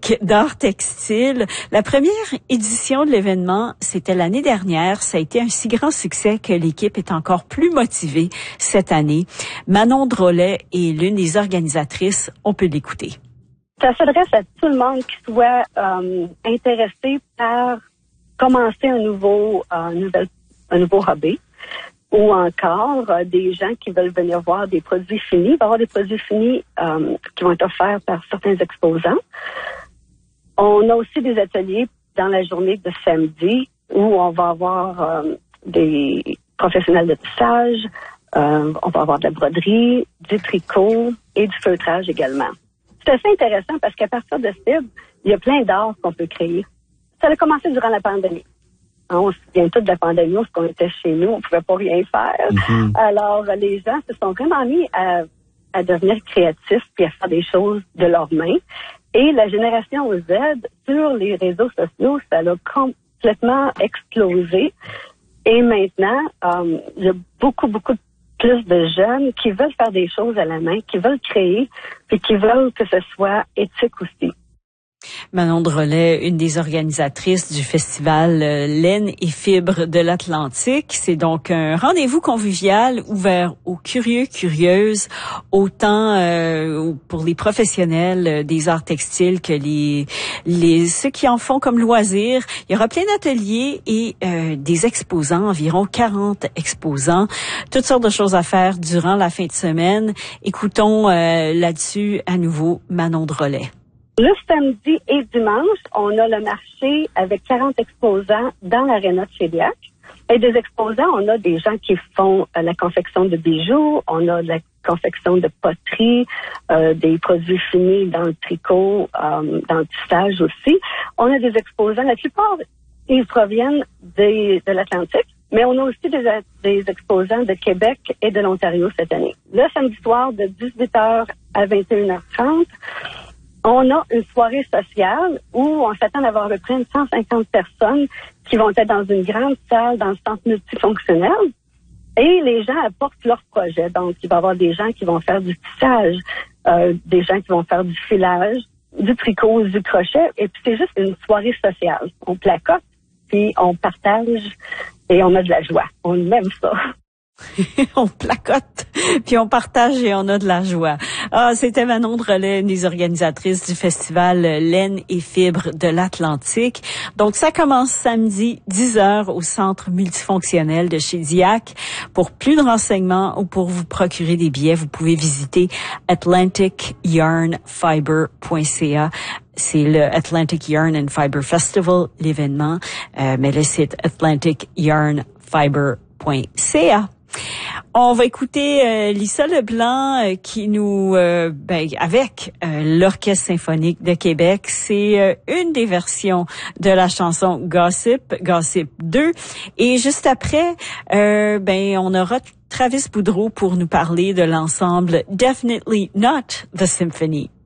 Québec d'art textile. La première édition de l'événement, c'était l'année dernière. Ça a été un si grand succès que l'équipe est encore plus motivée cette année. Manon Drolet est l'une des organisatrices. On peut l'écouter. Ça s'adresse à tout le monde qui soit intéressé par commencer un nouveau hobby. Ou encore des gens qui veulent venir voir des produits finis. Il va y avoir des produits finis qui vont être offerts par certains exposants. On a aussi des ateliers dans la journée de samedi où on va avoir des professionnels de tissage, on va avoir de la broderie, du tricot et du feutrage également. C'est assez intéressant parce qu'à partir de cible, il y a plein d'arts qu'on peut créer. Ça a commencé durant la pandémie. On se souvient tous de la pandémie, parce qu'on était chez nous, on pouvait pas rien faire. Mm-hmm. Alors, les gens se sont vraiment mis à devenir créatifs puis à faire des choses de leurs mains. Et la génération Z, sur les réseaux sociaux, ça a complètement explosé. Et maintenant, il y a beaucoup plus de jeunes qui veulent faire des choses à la main, qui veulent créer, puis qui veulent que ce soit éthique aussi. Manon Drolet, une des organisatrices du festival Laine et Fibres de l'Atlantique. C'est donc un rendez-vous convivial ouvert aux curieux, curieuses, autant pour les professionnels des arts textiles que ceux qui en font comme loisir. Il y aura plein d'ateliers et des exposants, environ 40 exposants. Toutes sortes de choses à faire durant la fin de semaine. Écoutons là-dessus à nouveau Manon Drolet. Le samedi et dimanche, on a le marché avec 40 exposants dans l'aréna de Shediac. Et des exposants, on a des gens qui font la confection de bijoux, on a de la confection de poterie, des produits finis dans le tricot, dans le tissage aussi. On a des exposants, la plupart, ils proviennent de l'Atlantique, mais on a aussi des exposants de Québec et de l'Ontario cette année. Le samedi soir, de 18h à 21h30, on a une soirée sociale où on s'attend à avoir à peu près 150 personnes qui vont être dans une grande salle dans le centre multifonctionnel. Et les gens apportent leurs projets. Donc, il va y avoir des gens qui vont faire du tissage, des gens qui vont faire du filage, du tricot, du crochet. Et puis, c'est juste une soirée sociale. On placote, puis on partage et on a de la joie. On aime ça. On placote, puis on partage et on a de la joie. C'était Manon Drolet, une des organisatrices du festival Laine et Fibres de l'Atlantique. Donc, ça commence samedi, 10h au centre multifonctionnel de Shediac. Pour plus de renseignements ou pour vous procurer des billets, vous pouvez visiter atlanticyarnfiber.ca. C'est le Atlantic Yarn and Fiber Festival, l'événement, mais le site atlanticyarnfiber.ca. On va écouter Lisa Leblanc qui nous, avec l'Orchestre symphonique de Québec, c'est une des versions de la chanson Gossip 2. Et juste après, on aura Travis Boudreau pour nous parler de l'ensemble Definitely Not the Symphony.